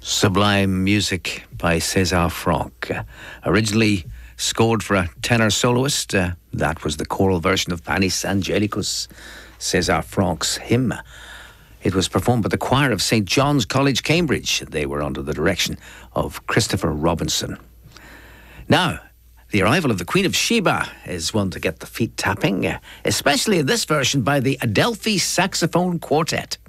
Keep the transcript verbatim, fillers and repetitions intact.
Sublime music by César Franck. Uh, originally scored for a tenor soloist, uh, that was the choral version of Panis Angelicus, César Franck's hymn. It was performed by the choir of Saint John's College, Cambridge. They were under the direction of Christopher Robinson. Now, the arrival of the Queen of Sheba is one to get the feet tapping, uh, especially in this version by the Adelphi Saxophone Quartet.